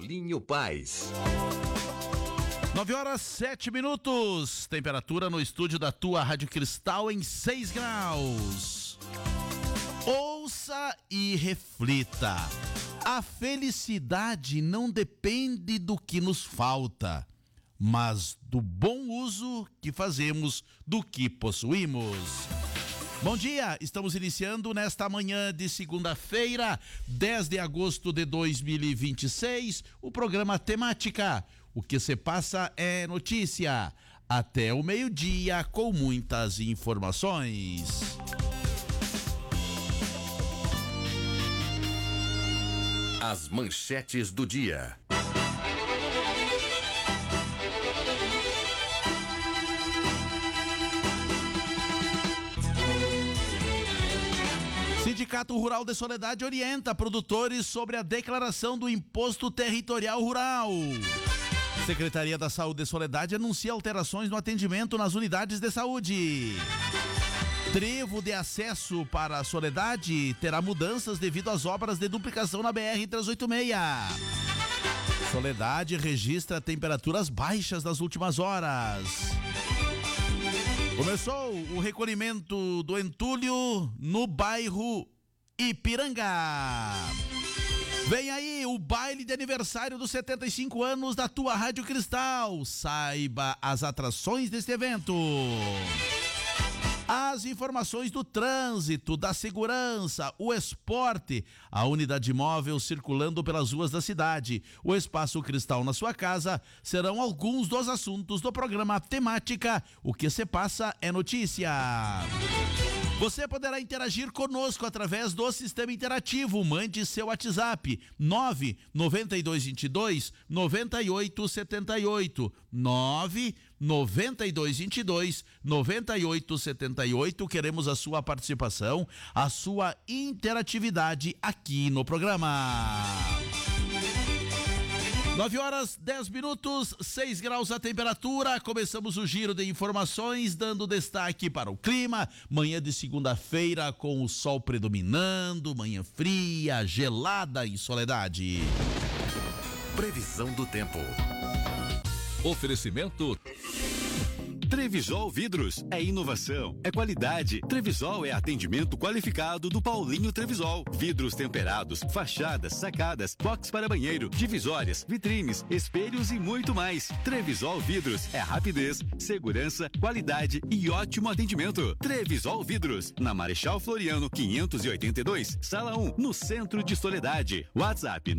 Paulinho Paes. 9h07. Temperatura no estúdio da tua Rádio Cristal em 6 graus. Ouça e reflita. A felicidade não depende do que nos falta, mas do bom uso que fazemos do que possuímos. Bom dia, estamos iniciando nesta manhã de segunda-feira, 10 de agosto de 2026, o programa Temática. O que se passa é notícia. Até o meio-dia com muitas informações. As manchetes do dia. Sindicato Rural de Soledade orienta produtores sobre a declaração do Imposto Territorial Rural. Secretaria da Saúde de Soledade anuncia alterações no atendimento nas unidades de saúde. Trevo de acesso para a Soledade terá mudanças devido às obras de duplicação na BR-386. Soledade registra temperaturas baixas nas últimas horas. Começou o recolhimento do entulho no bairro Ipiranga. Vem aí o baile de aniversário dos 75 anos da tua Rádio Cristal. Saiba as atrações deste evento. As informações do trânsito, da segurança, o esporte, a unidade móvel circulando pelas ruas da cidade, o Espaço Cristal na sua casa, serão alguns dos assuntos do programa Temática. O que se passa é notícia. Você poderá interagir conosco através do sistema interativo. Mande seu WhatsApp 99222-9878 99222-9878. Queremos a sua participação, a sua interatividade aqui no programa. 9h10, 6 graus a temperatura. Começamos o giro de informações, dando destaque para o clima. Manhã de segunda-feira com o sol predominando, manhã fria, gelada em Soledade. Previsão do tempo. Oferecimento Trevisol Vidros, é inovação, é qualidade. Trevisol é atendimento qualificado do Paulinho Trevisol. Vidros temperados, fachadas, sacadas, box para banheiro, divisórias, vitrines, espelhos e muito mais. Trevisol Vidros é rapidez, segurança, qualidade e ótimo atendimento. Trevisol Vidros, na Marechal Floriano 582, Sala 1, no centro de Soledade. WhatsApp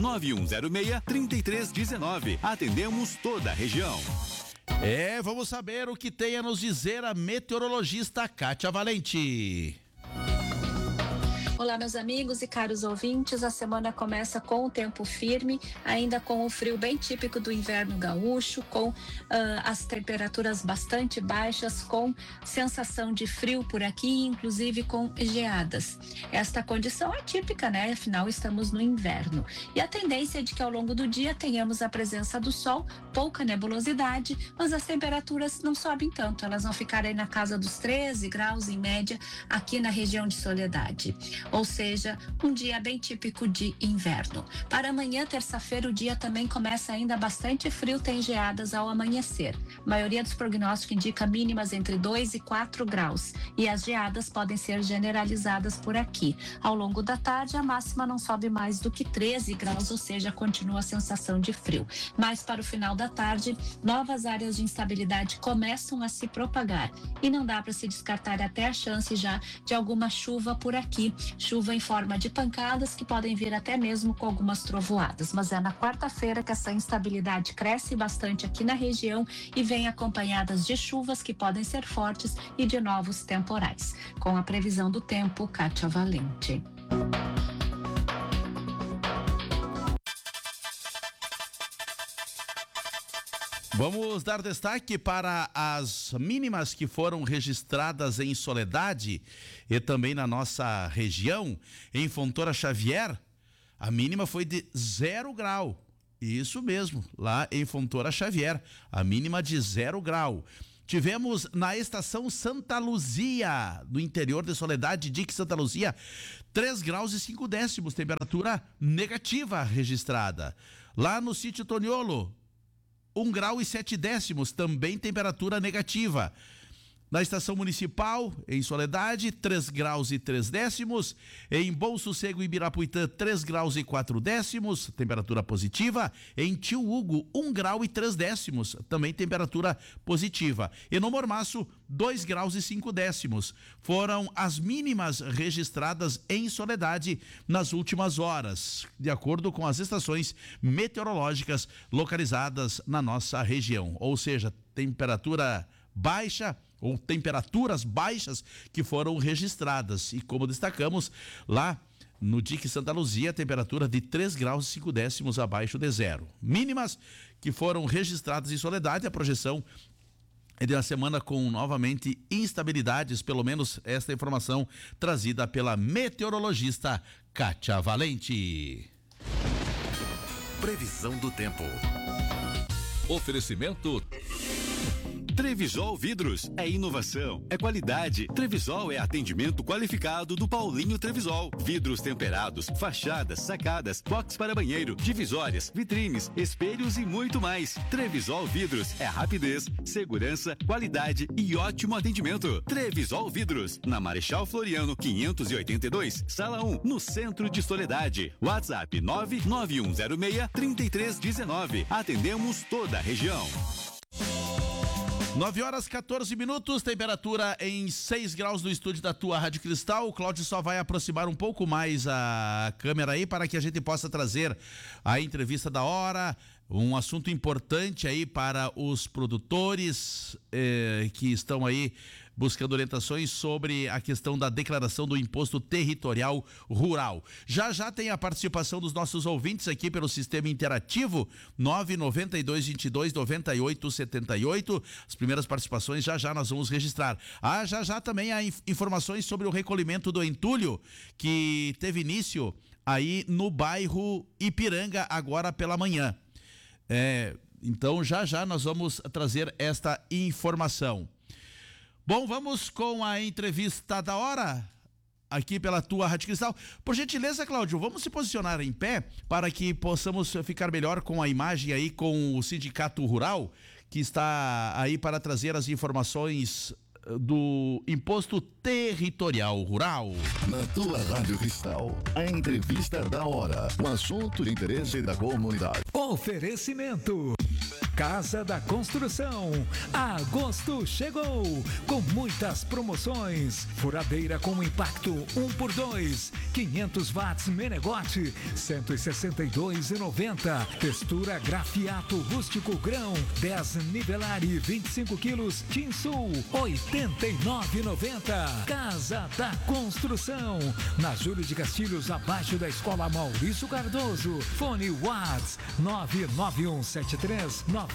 99106-3319. Atendemos toda a região. Vamos saber o que tem a nos dizer a meteorologista Kátia Valente. Olá, meus amigos e caros ouvintes, a semana começa com o tempo firme, ainda com o frio bem típico do inverno gaúcho, com as temperaturas bastante baixas, com sensação de frio por aqui, inclusive com geadas. Esta condição é típica, né? Afinal, estamos no inverno. E a tendência é de que ao longo do dia tenhamos a presença do sol, pouca nebulosidade, mas as temperaturas não sobem tanto, elas vão ficar aí na casa dos 13 graus em média aqui na região de Soledade. Ou seja, um dia bem típico de inverno. Para amanhã, terça-feira, o dia também começa ainda bastante frio, tem geadas ao amanhecer. A maioria dos prognósticos indica mínimas entre 2 e 4 graus e as geadas podem ser generalizadas por aqui. Ao longo da tarde, a máxima não sobe mais do que 13 graus, ou seja, continua a sensação de frio. Mas para o final da tarde, novas áreas de instabilidade começam a se propagar e não dá para se descartar até a chance já de alguma chuva por aqui. Chuva em forma de pancadas que podem vir até mesmo com algumas trovoadas, mas é na quarta-feira que essa instabilidade cresce bastante aqui na região e vem acompanhadas de chuvas que podem ser fortes e de novos temporais. Com a previsão do tempo, Kátia Valente. Vamos dar destaque para as mínimas que foram registradas em Soledade e também na nossa região. Em Fontoura Xavier, a mínima foi de 0 grau. Isso mesmo, lá em Fontoura Xavier, a mínima de 0 grau. tivemos na estação Santa Luzia, no interior de Soledade, Dique Santa Luzia, 3 graus e 5 décimos, temperatura negativa registrada. Lá no sítio Toniolo, 1 grau e 7 décimos, também temperatura negativa. Na estação municipal, em Soledade, 3 graus e 3 décimos. Em Bom Sossego, Ibirapuitã, 3 graus e 4 décimos, temperatura positiva. Em Tio Hugo, 1 grau e 3 décimos, também temperatura positiva. E no Mormaço, 2 graus e 5 décimos. Foram as mínimas registradas em Soledade nas últimas horas, de acordo com as estações meteorológicas localizadas na nossa região. Ou seja, temperatura baixa ou temperaturas baixas que foram registradas. E como destacamos, lá no Dique Santa Luzia, temperatura de 3 graus e 5 décimos abaixo de zero. Mínimas que foram registradas em Soledade, a projeção é de uma semana com novamente instabilidades, pelo menos esta informação trazida pela meteorologista Kátia Valente. Previsão do tempo. Oferecimento Trevisol Vidros é inovação, é qualidade. Trevisol é atendimento qualificado do Paulinho Trevisol. Vidros temperados, fachadas, sacadas, box para banheiro, divisórias, vitrines, espelhos e muito mais. Trevisol Vidros é rapidez, segurança, qualidade e ótimo atendimento. Trevisol Vidros, na Marechal Floriano 582, Sala 1, no centro de Soledade. WhatsApp 99106-3319. Atendemos toda a região. 9 horas 14 minutos, temperatura em 6 graus no estúdio da tua Rádio Cristal. O Cláudio só vai aproximar um pouco mais a câmera aí para que a gente possa trazer a entrevista da hora, um assunto importante aí para os produtores que estão aí buscando orientações sobre a questão da declaração do imposto territorial rural. Já tem a participação dos nossos ouvintes aqui pelo sistema interativo 992229878. As primeiras participações já nós vamos registrar. Já também há informações sobre o recolhimento do entulho que teve início aí no bairro Ipiranga agora pela manhã. Então já nós vamos trazer esta informação. Bom, vamos com a entrevista da hora, aqui pela tua Rádio Cristal. Por gentileza, Cláudio, vamos se posicionar em pé para que possamos ficar melhor com a imagem aí com o Sindicato Rural, que está aí para trazer as informações do Imposto Territorial Rural. Na tua Rádio Cristal, a entrevista da hora, um assunto de interesse da comunidade. Oferecimento Casa da Construção. Agosto chegou com muitas promoções. Furadeira com impacto 1x2, 500 watts Menegote, R$ 162,90. Textura grafiato rústico grão, 10 Nivelari, 25 quilos, Tinsul, R$ 89,90. Casa da Construção, na Júlio de Castilhos, abaixo da Escola Maurício Cardoso. Fone Watts 991739465.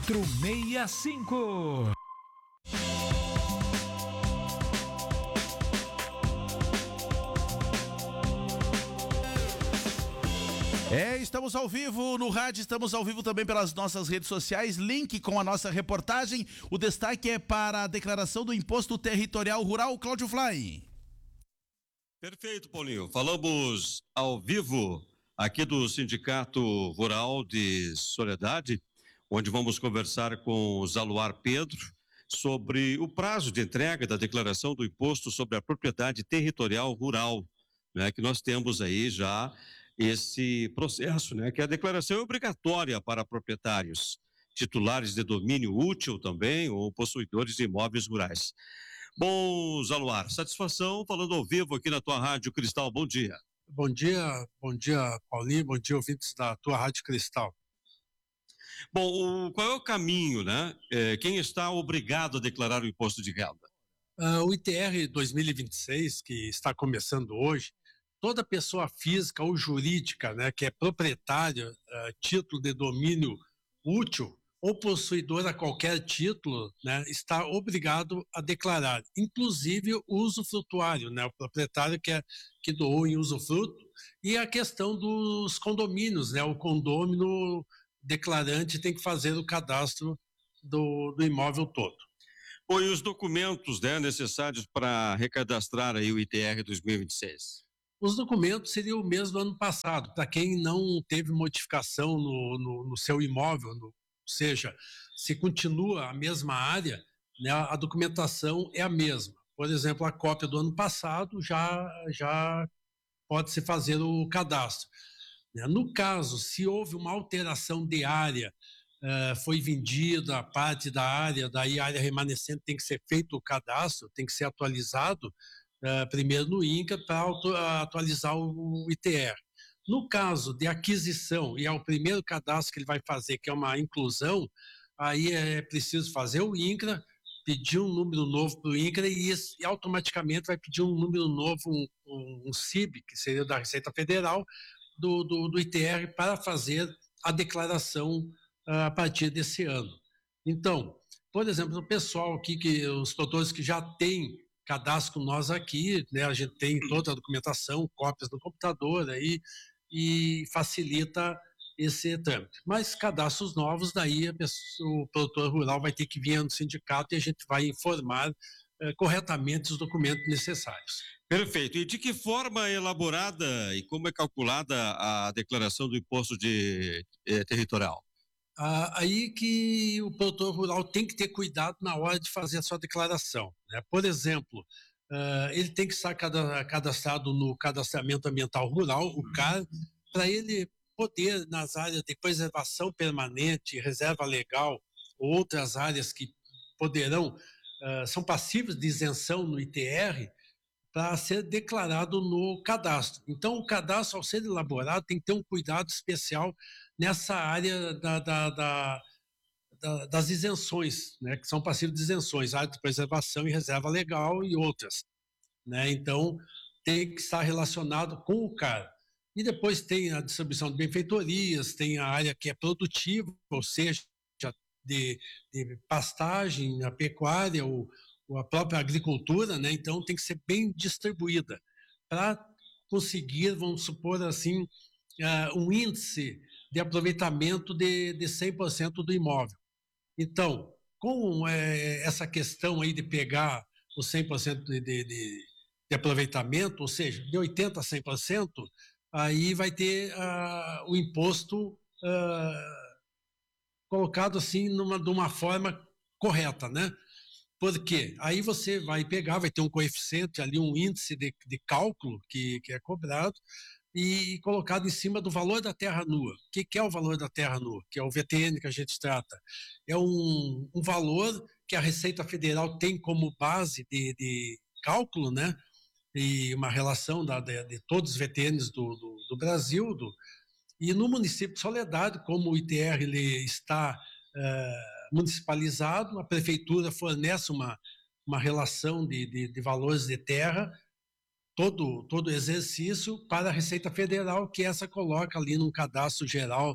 Estamos ao vivo no rádio, estamos ao vivo também pelas nossas redes sociais, link com a nossa reportagem. O destaque é para a declaração do Imposto Territorial Rural. Cláudio Fly. Perfeito, Paulinho. Falamos ao vivo aqui do Sindicato Rural de Soledade, onde vamos conversar com o Zaluar Pedro sobre o prazo de entrega da declaração do Imposto sobre a Propriedade Territorial Rural, né, que nós temos aí já esse processo, né, que a declaração é obrigatória para proprietários, titulares de domínio útil também ou possuidores de imóveis rurais. Bom, Zaluar, satisfação falando ao vivo aqui na tua Rádio Cristal. Bom dia. Bom dia, Paulinho, bom dia, ouvintes da tua Rádio Cristal. Bom, qual é o caminho, né? Quem está obrigado a declarar o imposto de renda? O ITR 2026, que está começando hoje, toda pessoa física ou jurídica, né, que é proprietária, título de domínio útil ou possuidor a qualquer título, né, está obrigado a declarar, inclusive o usufrutuário, né, o proprietário que doou em usufruto, e a questão dos condomínios, né, o condômino declarante tem que fazer o cadastro do imóvel todo. E os documentos, né, necessários para recadastrar aí o ITR 2026? Os documentos seriam o mesmo do ano passado, para quem não teve modificação no seu imóvel, ou seja, se continua a mesma área, né, a documentação é a mesma. Por exemplo, a cópia do ano passado já pode-se fazer o cadastro. No caso, se houve uma alteração de área, foi vendida a parte da área, daí a área remanescente tem que ser feito o cadastro, tem que ser atualizado primeiro no INCRA para atualizar o ITR. No caso de aquisição, e é o primeiro cadastro que ele vai fazer, que é uma inclusão, aí é preciso fazer o INCRA, pedir um número novo para o INCRA e automaticamente vai pedir um número novo, um CIB, que seria da Receita Federal, do ITR para fazer a declaração a partir desse ano. Então, por exemplo, o pessoal aqui, os produtores que já têm cadastro com nós aqui, né, a gente tem toda a documentação, cópias no computador aí, e facilita esse trâmite. Mas cadastros novos, daí o produtor rural vai ter que vir no sindicato e a gente vai informar corretamente os documentos necessários. Perfeito. E de que forma é elaborada e como é calculada a declaração do imposto territorial? Aí que o produtor rural tem que ter cuidado na hora de fazer a sua declaração, né? Por exemplo, ele tem que estar cadastrado no Cadastramento Ambiental Rural, o CAR, para ele poder, nas áreas de preservação permanente, reserva legal, ou outras áreas que poderão, são passíveis de isenção no ITR, para ser declarado no cadastro. Então, o cadastro, ao ser elaborado, tem que ter um cuidado especial nessa área das isenções, né, que são passíveis de isenções, área de preservação e reserva legal e outras, né? Então, tem que estar relacionado com o CAR. E depois tem a distribuição de benfeitorias, tem a área que é produtiva, ou seja, de pastagem, a pecuária, ou a própria agricultura, né? Então tem que ser bem distribuída para conseguir, vamos supor assim, um índice de aproveitamento de 100% do imóvel. Então, com essa questão aí de pegar os 100% de aproveitamento, ou seja, de 80% a 100%, aí vai ter o imposto colocado assim de uma forma correta, né? Porque aí você vai pegar, vai ter um coeficiente ali, um índice de cálculo que é cobrado e colocado em cima do valor da terra nua. O que é o valor da terra nua? Que é o VTN que a gente trata. É um valor que a Receita Federal tem como base de cálculo, né? E uma relação de todos os VTNs do Brasil. E no município de Soledade, como o ITR ele está municipalizado, a prefeitura fornece uma relação de valores de terra, todo exercício para a Receita Federal, que essa coloca ali num cadastro geral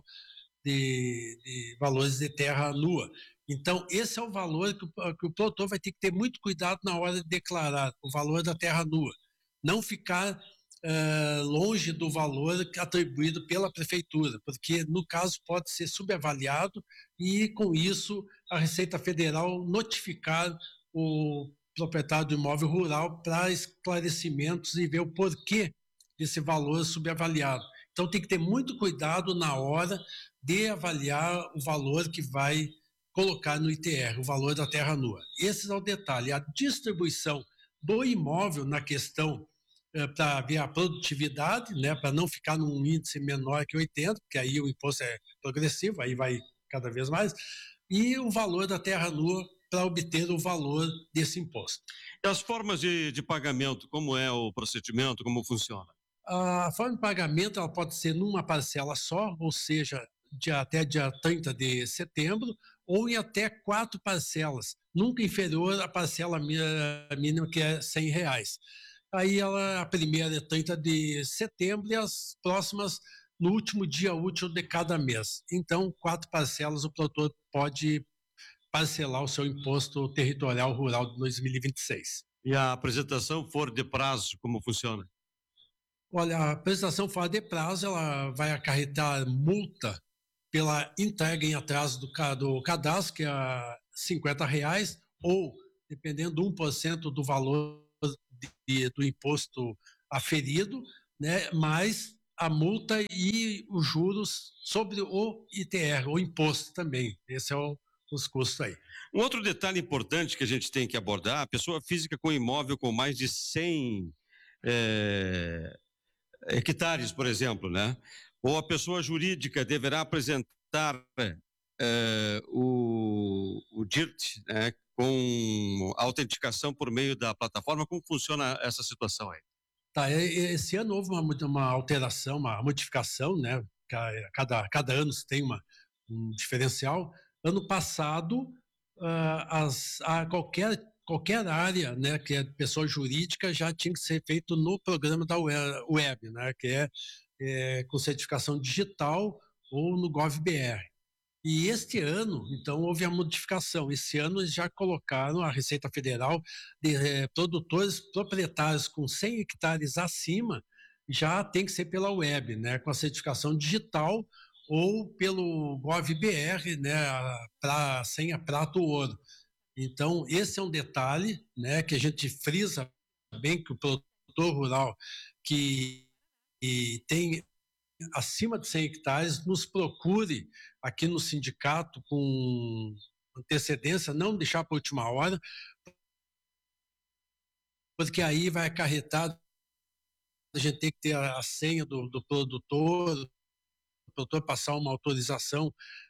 de valores de terra nua. Então, esse é o valor que o produtor vai ter que ter muito cuidado na hora de declarar o valor da terra nua. Não ficar longe do valor atribuído pela prefeitura, porque no caso pode ser subavaliado e com isso a Receita Federal notificar o proprietário do imóvel rural para esclarecimentos e ver o porquê desse valor subavaliado. Então tem que ter muito cuidado na hora de avaliar o valor que vai colocar no ITR, o valor da terra nua. Esse é o detalhe. A distribuição do imóvel na questão para ver a produtividade, né, para não ficar num índice menor que 80, porque aí o imposto é progressivo, aí vai cada vez mais, e o valor da terra nua para obter o valor desse imposto. E as formas de pagamento, como é o procedimento, como funciona? A forma de pagamento ela pode ser numa parcela só, ou seja, até dia 30 de setembro, ou em até 4 parcelas, nunca inferior à parcela mínima, que é R$100. Aí a primeira é 30 de setembro e as próximas no último dia útil de cada mês. Então, 4 parcelas o produtor pode parcelar o seu imposto territorial rural de 2026. E a apresentação fora de prazo, como funciona? Olha, a apresentação fora de prazo ela vai acarretar multa pela entrega em atraso do cadastro, que é R$50, ou dependendo de 1% do valor do imposto aferido, né, mais a multa e os juros sobre o ITR, o imposto também. Esse é os custos aí. Um outro detalhe importante que a gente tem que abordar: a pessoa física com imóvel com mais de 100 hectares, por exemplo, né? Ou a pessoa jurídica deverá apresentar o DIRT, né, com autenticação por meio da plataforma. Como funciona essa situação aí? Tá, esse ano houve uma alteração, uma modificação, né? Cada ano tem um diferencial. Ano passado, qualquer área, né, que é pessoa jurídica, já tinha que ser feito no programa da web, né, que é com certificação digital ou no GovBR. E este ano, então, houve a modificação. Esse ano eles já colocaram a Receita Federal de produtores proprietários com 100 hectares acima, já tem que ser pela web, né, com a certificação digital ou pelo GovBR, né, para senha prata ou ouro. Então, esse é um detalhe, né, que a gente frisa bem, que o produtor rural que tem acima de 100 hectares nos procure aqui no sindicato com antecedência, não deixar para a última hora, porque aí vai acarretar a gente tem que ter a senha do produtor, o produtor passar uma autorização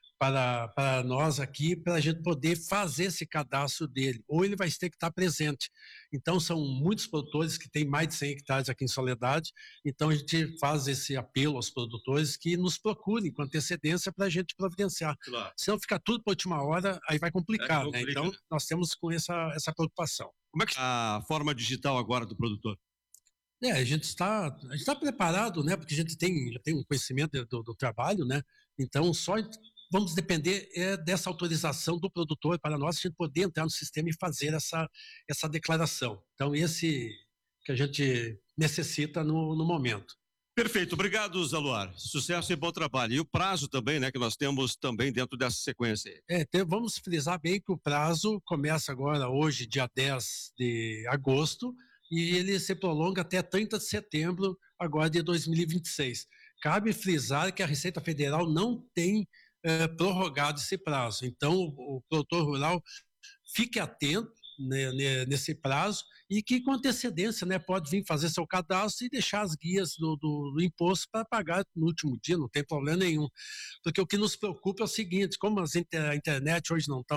para nós aqui, para a gente poder fazer esse cadastro dele, ou ele vai ter que estar presente. Então, são muitos produtores que têm mais de 100 hectares aqui em Soledade, então a gente faz esse apelo aos produtores que nos procurem com antecedência para a gente providenciar. Claro. Senão fica tudo para a última hora, aí vai complicar, né? Então, nós temos com essa preocupação. Como é que a forma digital agora do produtor? A gente está preparado, né? Porque a gente já tem um conhecimento do trabalho, né? Então, só vamos depender dessa autorização do produtor para nós, a gente poder entrar no sistema e fazer essa declaração. Então, esse que a gente necessita no momento. Perfeito, obrigado, Zaluar. Sucesso e bom trabalho. E o prazo também, né, que nós temos também dentro dessa sequência aí. Então, vamos frisar bem que o prazo começa agora, hoje, dia 10 de agosto, e ele se prolonga até 30 de setembro, agora de 2026. Cabe frisar que a Receita Federal não tem prorrogado esse prazo. Então, o produtor rural fique atento, né, nesse prazo, e que com antecedência, né, pode vir fazer seu cadastro e deixar as guias do imposto para pagar no último dia, não tem problema nenhum. Porque o que nos preocupa é o seguinte: como a internet hoje não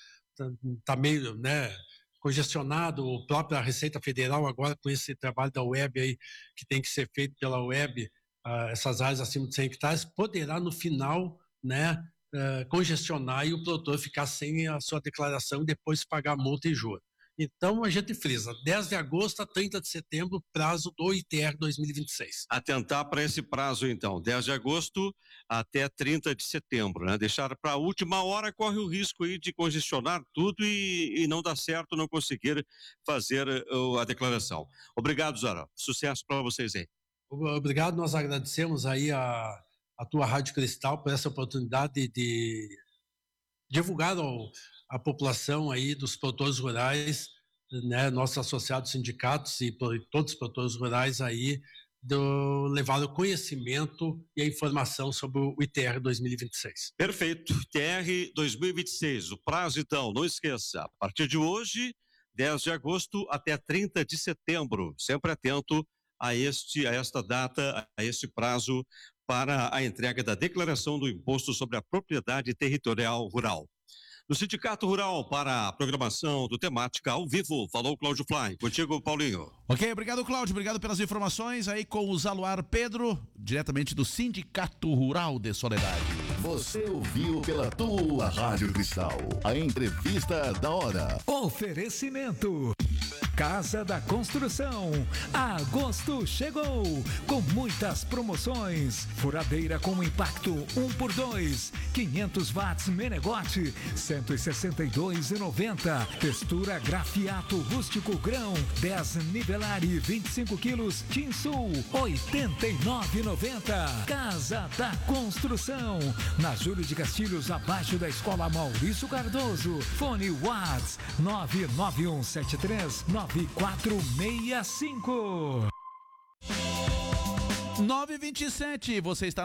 está meio, né, congestionado, a própria Receita Federal agora com esse trabalho da web aí, que tem que ser feito pela web, essas áreas acima de 100 hectares, poderá no final, né, congestionar e o produtor ficar sem a sua declaração e depois pagar multa e juros. Então, a gente frisa, 10 de agosto a 30 de setembro, prazo do ITR 2026. Atentar para esse prazo, então, 10 de agosto até 30 de setembro, né? Deixar para a última hora, corre o risco aí de congestionar tudo e não dar certo, não conseguir fazer a declaração. Obrigado, Zara. Sucesso para vocês aí. Obrigado, nós agradecemos aí a tua Rádio Cristal por essa oportunidade de divulgar a população aí dos produtores rurais, né, nossos associados sindicatos e todos os produtores rurais aí, levar o conhecimento e a informação sobre o ITR 2026. Perfeito, ITR 2026, o prazo então, não esqueça, a partir de hoje, 10 de agosto até 30 de setembro, sempre atento a esta data, a este prazo para a entrega da declaração do imposto sobre a propriedade territorial rural. Do Sindicato Rural para a programação do Temática ao Vivo, falou Cláudio Fly. Contigo, Paulinho. Ok, obrigado, Cláudio. Obrigado pelas informações aí com o Zaluar Pedro, diretamente do Sindicato Rural de Soledade. Você ouviu pela tua Rádio Cristal a entrevista da hora. Oferecimento Casa da Construção. Agosto chegou com muitas promoções. Furadeira com impacto 1x2, 500 watts Menegote, R$ 162,90. Textura grafiato rústico grão, 10 Nivelari, 25 quilos, Tinsul, R$ 89,90. Casa da Construção, na Júlio de Castilhos, abaixo da Escola Maurício Cardoso. Fone Watts 991739465. 9h27, você está